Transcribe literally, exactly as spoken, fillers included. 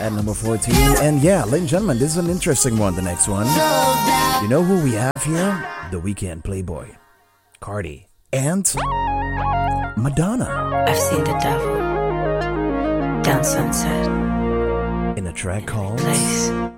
at number fourteen. And yeah, ladies and gentlemen, this is an interesting one, the next one. You know who we have here? The Weeknd, Playboy, Cardi, and Madonna. I've seen the devil down Sunset In a track called place